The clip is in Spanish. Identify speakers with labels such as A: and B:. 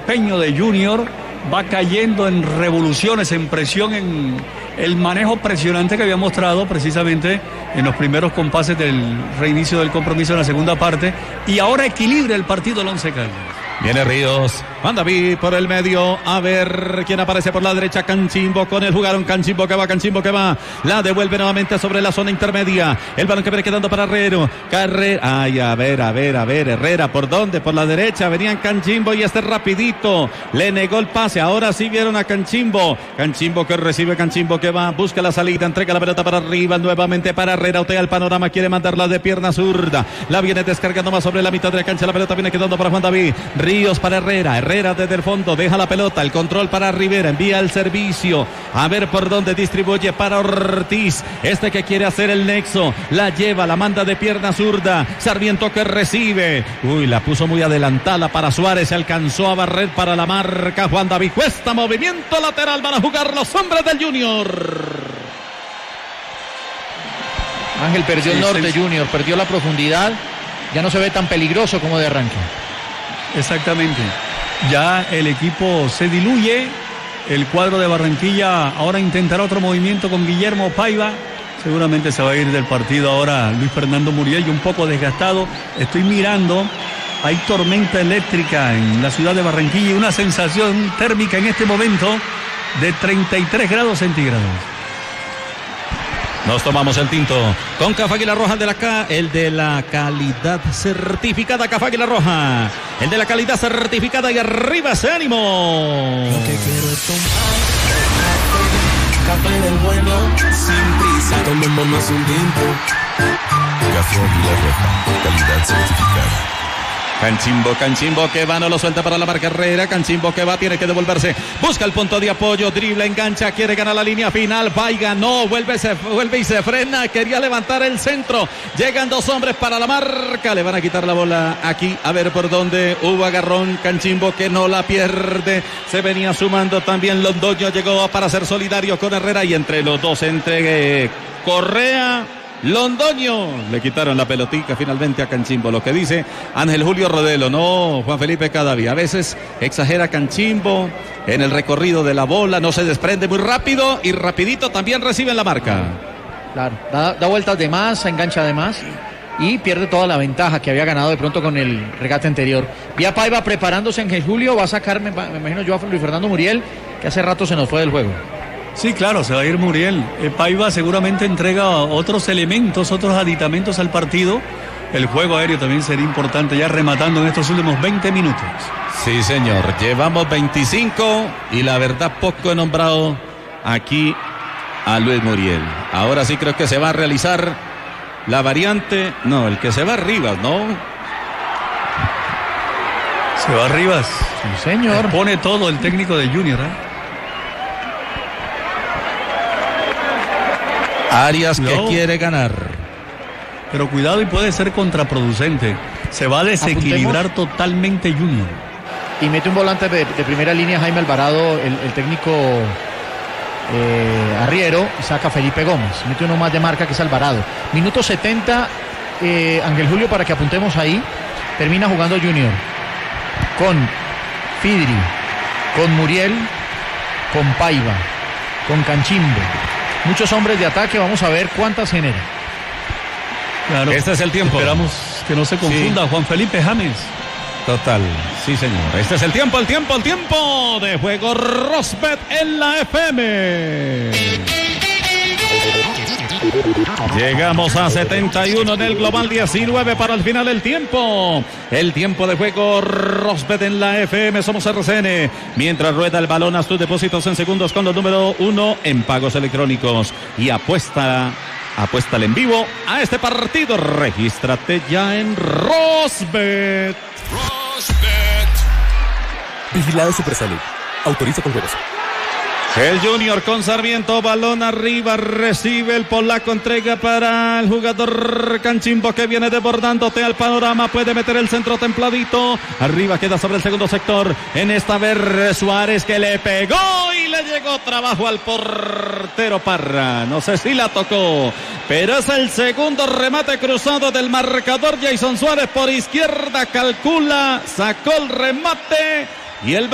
A: desempeño de Junior va cayendo en revoluciones, en presión, en el manejo presionante que había mostrado precisamente en los primeros compases del reinicio del compromiso en la segunda parte, y ahora equilibra el partido el Once Caldas.
B: Viene Ríos, Juan David por el medio, a ver quién aparece por la derecha. Canchimbo con el jugaron, Canchimbo que va, la devuelve nuevamente sobre la zona intermedia, el balón que viene quedando para Herrero, ay, a ver, Herrera, ¿por dónde? Por la derecha, venían Canchimbo y rapidito, le negó el pase, ahora sí vieron a Canchimbo que recibe, Canchimbo que va, busca la salida, entrega la pelota para arriba, nuevamente para Herrera, otea el panorama, quiere mandarla de pierna zurda, la viene descargando más sobre la mitad de la cancha, la pelota viene quedando para Juan David, Ríos para Herrera desde el fondo, deja la pelota, el control para Rivera, envía el servicio, a ver por dónde distribuye para Ortiz, que quiere hacer el nexo, la lleva, la manda de pierna zurda, Sarmiento que recibe, la puso muy adelantada para Suárez, se alcanzó a barrer para la marca Juan David Cuesta, movimiento lateral, van a jugar los hombres del Junior.
C: Ángel perdió el norte, Junior, perdió la profundidad, ya no se ve tan peligroso como de arranque.
A: Exactamente, ya el equipo se diluye, el cuadro de Barranquilla ahora intentará otro movimiento con Guillermo Paiva, seguramente se va a ir del partido ahora Luis Fernando Muriel, y un poco desgastado, estoy mirando, hay tormenta eléctrica en la ciudad de Barranquilla y una sensación térmica en este momento de 33 grados centígrados.
B: Nos tomamos el tinto con Café Águila Roja, el de la calidad certificada, Café Águila Roja, el de la calidad certificada, y arriba ese ánimo.
D: Lo que quiero es tomar café del bueno, sin prisa, tomémonos un tinto. Café Águila Roja, calidad certificada.
B: Canchimbo que va, no lo suelta para la marca Herrera, Canchimbo que va, tiene que devolverse, busca el punto de apoyo, dribla, engancha, quiere ganar la línea final, va y ganó, vuelve y se frena, quería levantar el centro, llegan dos hombres para la marca, le van a quitar la bola aquí, a ver por dónde, hubo agarrón, Canchimbo que no la pierde, se venía sumando también Londoño, llegó para ser solidario con Herrera, y entre los dos, entre Correa, Londoño, le quitaron la pelotica finalmente a Canchimbo. Lo que dice Ángel Julio Rodelo, no Juan Felipe Cadaví, a veces exagera Canchimbo en el recorrido de la bola, no se desprende muy rápido y rapidito también reciben la marca.
C: Claro, da vueltas de más, se engancha de más y pierde toda la ventaja que había ganado de pronto con el regate anterior. Vi a Paiva preparándose, Ángel Julio, va a sacar, me imagino yo, a Luis Fernando Muriel, que hace rato se nos fue del juego.
A: Sí, claro, se va a ir Muriel. Paiva seguramente entrega otros elementos, otros aditamentos al partido. El juego aéreo también sería importante, ya rematando en estos últimos 20 minutos.
B: Sí, señor, llevamos 25 y la verdad poco he nombrado aquí a Luis Muriel. Ahora sí creo que se va a realizar la variante, no, el que se va Rivas, ¿no?
A: Se va Rivas.
C: Sí, señor.
A: Pone todo el técnico de Junior,
B: Arias que quiere ganar.
A: Pero cuidado, y puede ser contraproducente. Se va a desequilibrar totalmente Junior.
C: Y mete un volante de primera línea, Jaime Alvarado, el técnico Arriero, y saca Felipe Gómez. Mete uno más de marca, que es Alvarado. Minuto 70, Ángel Julio, para que apuntemos ahí. Termina jugando Junior con Fidri, con Muriel, con Paiva, con Canchimbo. Muchos hombres de ataque, vamos a ver cuántas genera.
A: Claro,
B: este es el tiempo.
A: Esperamos que no se confunda, sí. Juan Felipe James.
B: Total, sí señor. Este es el tiempo de juego Rosbet en la FM. Llegamos a 71 en el global, 19 para el final del tiempo. El tiempo de juego Rosbet en la FM. Somos RCN. Mientras rueda el balón, haz tus depósitos en segundos con los número 1 en pagos electrónicos. Y apuéstale en vivo a este partido. Regístrate ya en Rosbet.
E: Vigilado Supersalud. Autoriza con juegos.
B: El Junior con Sarmiento, balón arriba, recibe el polaco, entrega para el jugador Canchimbo que viene desbordándote al panorama, puede meter el centro templadito, arriba queda sobre el segundo sector, en esta vez Suárez que le pegó y le llegó trabajo al portero Parra, no sé si la tocó, pero es el segundo remate cruzado del marcador. Jason Suárez por izquierda calcula, sacó el remate y el